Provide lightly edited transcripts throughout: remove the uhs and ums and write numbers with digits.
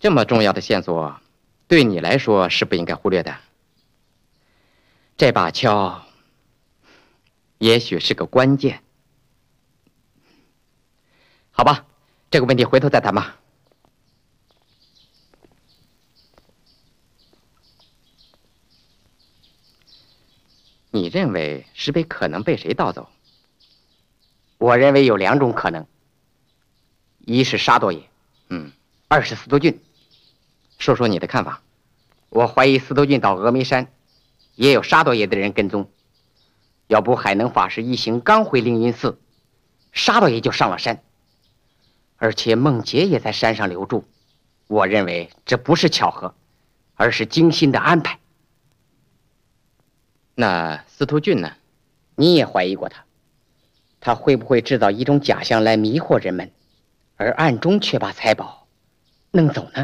这么重要的线索，对你来说是不应该忽略的。这把锹，也许是个关键。好吧，这个问题回头再谈吧。你认为石碑可能被谁盗走？ 我认为有2种可能，一是沙多爷，二是司徒俊。 说说你的看法。 我怀疑司徒俊到峨眉山，也有沙多爷的人跟踪。要不海能法师一行刚回灵云寺，沙多爷就上了山，而且孟杰也在山上留住。我认为这不是巧合，而是精心的安排。 那司徒俊呢？ 你也怀疑过他，他会不会制造一种假象来迷惑人们，而暗中却把财宝弄走呢？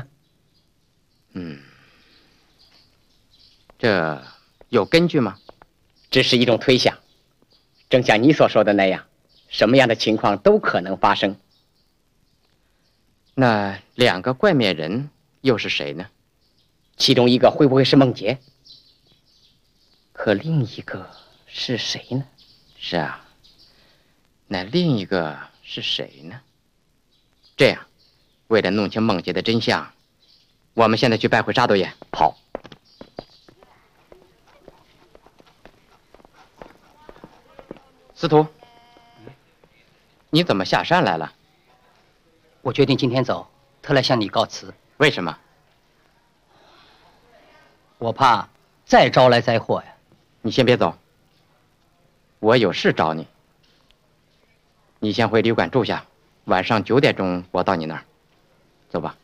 这有根据吗？ 这是一种推想，正像你所说的那样，什么样的情况都可能发生。 那2个怪面人又是谁呢？ 其中一个会不会是孟杰？可另一个是谁呢？ 是啊，那另一个是谁呢？这样，为了弄清孟杰的真相，我们现在去拜会沙多爷。 好。 司徒，你怎么下山来了？ 我决定今天走，特来向你告辞。 为什么？ 我怕再招来灾祸呀。 你先别走，我有事找你。你先回旅馆住下，晚上9点钟我到你那儿。走吧。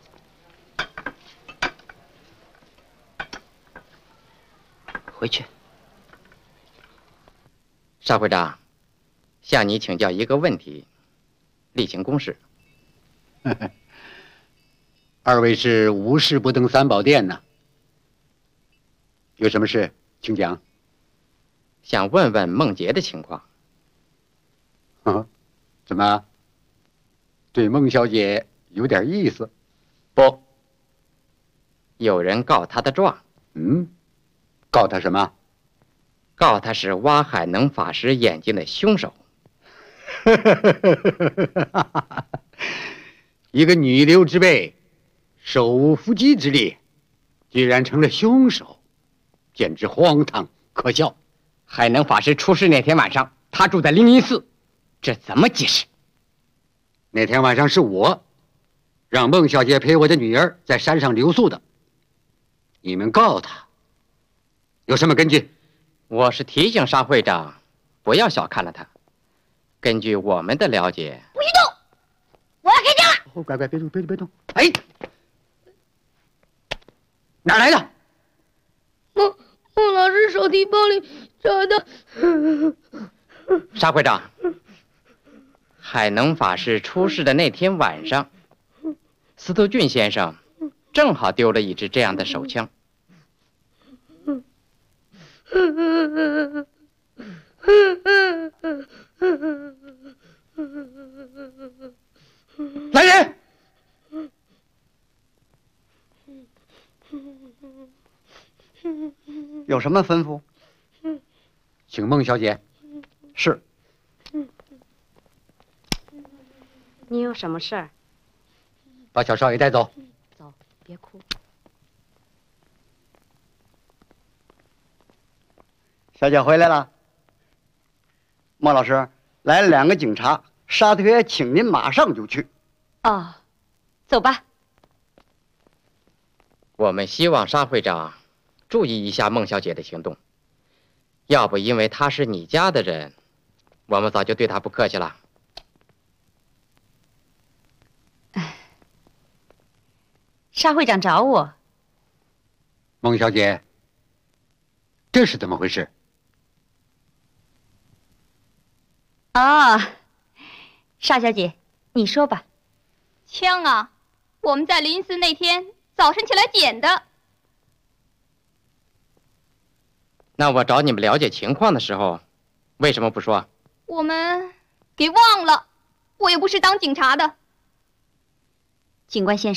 回去。 沙会长，向你请教一个问题，例行公事。 2位是无事不登三宝殿呢，有什么事请讲。 想问问孟杰的情况。 怎么？对孟小姐有点意思？ 不，有人告他的状。 告他什么？ 告他是挖海能法师眼睛的凶手。 一个女流之辈，手无缚鸡之力，居然成了凶手，简直荒唐可笑。 海能法师出事那天晚上，他住在灵云寺，这怎么解释？ 那天晚上是我让孟小姐陪我的女儿在山上留宿的。你们告他，有什么根据？ 我是提醒沙会长，不要小看了他。根据我们的了解， 不许动！我要开枪了！ 乖乖，别动，别动！ 哎，哪儿来的？ 孟老师手提包里找的。 沙会长，海能法师出事的那天晚上，司徒俊先生正好丢了一支这样的手枪。 来人！ 有什么吩咐？ 请孟小姐。 是。 你有什么事儿？ 把小少爷带走。 走，别哭。 小姐回来了。孟老师，来了2个警察，沙特爷请您马上就去。 哦，走吧。 我们希望沙会长注意一下孟小姐的行动，要不因为她是你家的人，我们早就对她不客气了。 沙会长找我。 孟小姐，这是怎么回事？ 哦，沙小姐，你说吧。 枪啊，我们在灵寺那天早晨起来捡的。 那我找你们了解情况的时候，为什么不说？ 我们给忘了，我也不是当警察的。 警官先生。